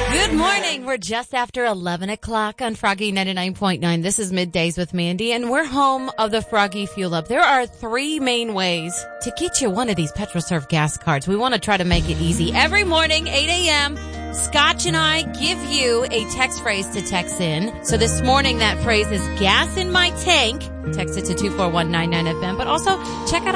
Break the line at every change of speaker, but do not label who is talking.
Good morning. We're just after 11 o'clock on Froggy 99.9. This is Middays with Mandy, and we're home of the Froggy Fuel Up. There are three main ways to get you one of these PetroServe gas cards. We want to try to make it easy. Every morning, 8 a.m., Scotch and I give you a text phrase to text in. So this morning, that phrase is gas in my tank. Text it to 24199FM. But also, check out